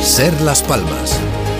Ser Las Palmas.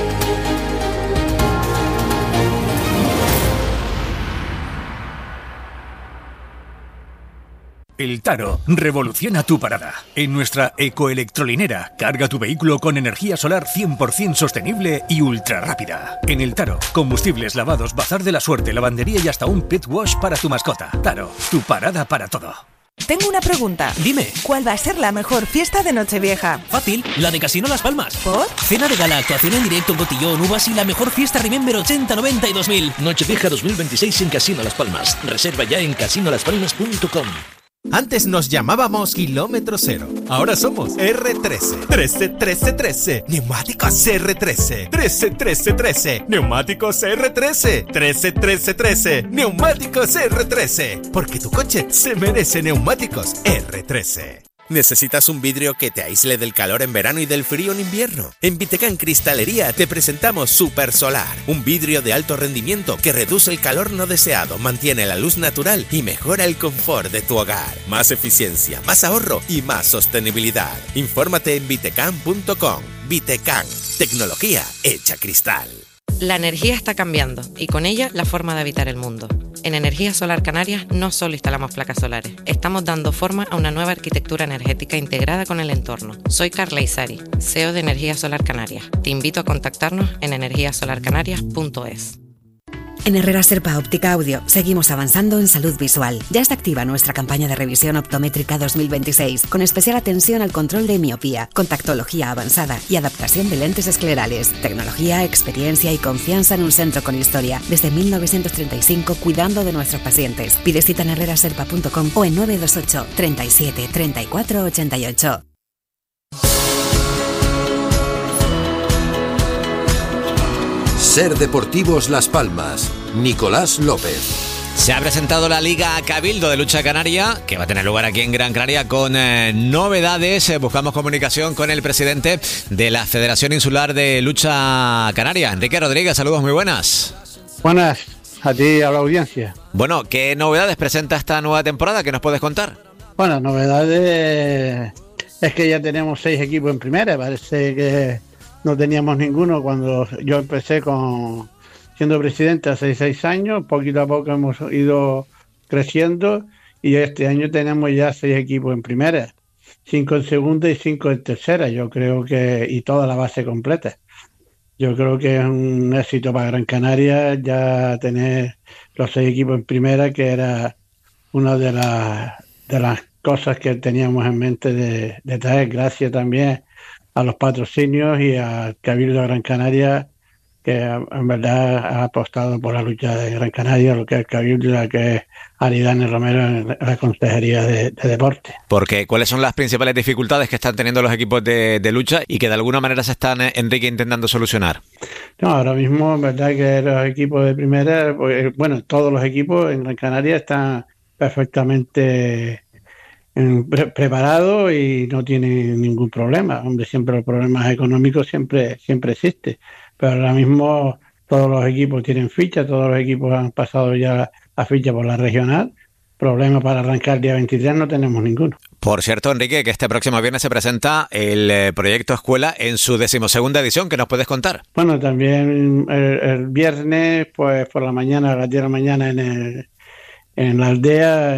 El Taro revoluciona tu parada. En nuestra ecoelectrolinera, carga tu vehículo con energía solar 100% sostenible y ultra rápida. En El Taro, combustibles, lavados, bazar de la suerte, lavandería y hasta un pet wash para tu mascota. Taro, tu parada para todo. Tengo una pregunta. Dime. ¿Cuál va a ser la mejor fiesta de Nochevieja? Fácil, la de Casino Las Palmas. ¿Por? Cena de gala, actuación en directo, botellón, uvas y la mejor fiesta Remember 80, 90 y 2000. Nochevieja 2026 en Casino Las Palmas. Reserva ya en casinolaspalmas.com. Antes nos llamábamos Kilómetro Cero. Ahora somos R13. 13. Neumáticos R13. 13. Neumáticos R13. 13. Neumáticos R13. Porque tu coche se merece neumáticos R13. ¿Necesitas un vidrio que te aísle del calor en verano y del frío en invierno? En Vitecán Cristalería te presentamos Super Solar, un vidrio de alto rendimiento que reduce el calor no deseado, mantiene la luz natural y mejora el confort de tu hogar. Más eficiencia, más ahorro y más sostenibilidad. Infórmate en vitecán.com. Vitecán, tecnología hecha cristal. La energía está cambiando y con ella la forma de habitar el mundo. En Energía Solar Canarias no solo instalamos placas solares, estamos dando forma a una nueva arquitectura energética integrada con el entorno. Soy Carla Isari, CEO de Energía Solar Canarias. Te invito a contactarnos en energiasolarcanarias.es. En Herrera Serpa Óptica Audio seguimos avanzando en salud visual. Ya está activa nuestra campaña de revisión optométrica 2026, con especial atención al control de miopía, contactología avanzada y adaptación de lentes esclerales. Tecnología, experiencia y confianza en un centro con historia. Desde 1935, cuidando de nuestros pacientes. Pide cita en herreraserpa.com o en 928 37 34 88. Ser Deportivos Las Palmas. Nicolás López. Se ha presentado la Liga Cabildo de Lucha Canaria, que va a tener lugar aquí en Gran Canaria, con novedades. Buscamos comunicación con el presidente de la Federación Insular de Lucha Canaria, Enrique Rodríguez. Saludos, muy buenas. Buenas, a ti y a la audiencia. Bueno, ¿qué novedades presenta esta nueva temporada? ¿Qué nos puedes contar? Bueno, novedades es que ya tenemos 6 equipos en primera. Parece que no teníamos ninguno cuando yo empecé siendo presidente hace 6 años. Poquito a poco hemos ido creciendo y este año tenemos ya 6 equipos en primera, 5 en segunda y 5 en tercera. Yo creo que, y toda la base completa. Yo creo que es un éxito para Gran Canaria ya tener los 6 equipos en primera, que era una de las cosas que teníamos en mente de traer. Gracias también a los patrocinios y al Cabildo de Gran Canaria, que en verdad ha apostado por la lucha de Gran Canaria, lo que es el Cabildo y lo que es Aridane Romero en la Consejería de Deporte. Porque, ¿cuáles son las principales dificultades que están teniendo los equipos de lucha y que de alguna manera se están, Enrique, intentando solucionar? No, ahora mismo es verdad que los equipos de primera, pues, bueno, todos los equipos en Gran Canaria están perfectamente preparado y no tiene ningún problema. Hombre, siempre los problemas económicos siempre existen, pero ahora mismo todos los equipos tienen ficha, todos los equipos han pasado ya la ficha por la regional. Problema para arrancar el día 23 no tenemos ninguno. Por cierto, Enrique, que este próximo viernes se presenta el proyecto Escuela en su 12ª edición. ¿Qué nos puedes contar? Bueno, también el viernes, pues por la mañana, a las 10 de la mañana en la aldea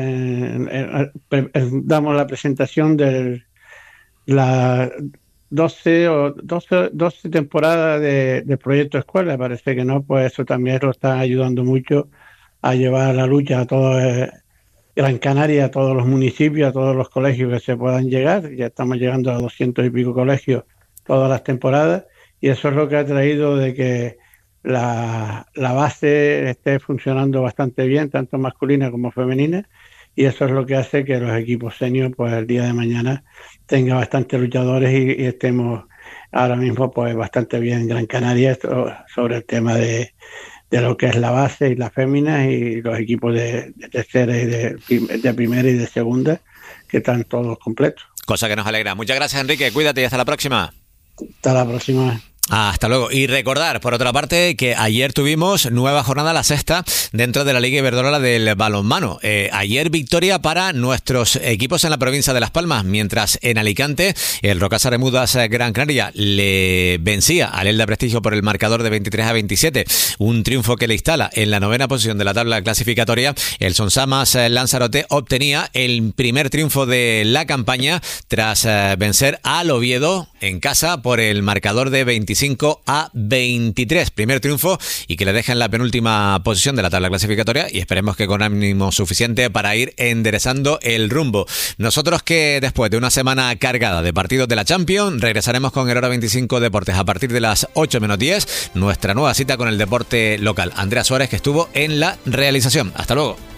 damos la presentación de la 12 temporadas de Proyecto Escuela. Parece que no, pues eso también lo está ayudando mucho a llevar la lucha a todo Gran Canaria, a todos los municipios, a todos los colegios que se puedan llegar. Ya estamos llegando a 200 y pico colegios todas las temporadas, y eso es lo que ha traído de que la base esté funcionando bastante bien, tanto masculina como femenina, y eso es lo que hace que los equipos senior, pues el día de mañana tengan bastantes luchadores y estemos ahora mismo pues bastante bien en Gran Canaria sobre el tema de lo que es la base y las féminas y los equipos de tercera y de primera y de segunda, que están todos completos. Cosa que nos alegra. Muchas gracias, Enrique. Cuídate y hasta la próxima. Hasta la próxima. Hasta luego. Y recordar, por otra parte, que ayer tuvimos nueva jornada, la sexta, dentro de la Liga Iberdrola del balonmano. Ayer victoria para nuestros equipos en la provincia de Las Palmas, mientras en Alicante el Rocasa Remudas Gran Canaria le vencía al Elda Prestigio por el marcador de 23-27. Un triunfo que le instala en la 9ª posición de la tabla clasificatoria. El Sonsamas Lanzarote obtenía el primer triunfo de la campaña tras vencer al Oviedo en casa por el marcador de 25-23. Primer triunfo y que le deja en la penúltima posición de la tabla clasificatoria, y esperemos que con ánimo suficiente para ir enderezando el rumbo. Nosotros, que después de una semana cargada de partidos de la Champions, regresaremos con el Hora 25 Deportes a partir de las 8:10, nuestra nueva cita con el deporte local. Andrea Suárez, que estuvo en la realización. Hasta luego.